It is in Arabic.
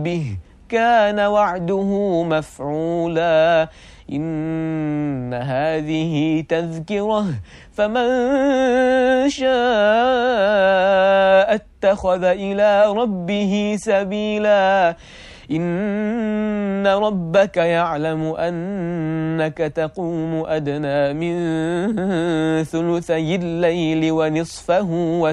به كان وعده مفعولا إن هذه تذكرة فمن شاء اتخذ إلى ربه سبيلا إن ربك يعلم أنك تقوم أدنى من ثلثي الليل ونصفه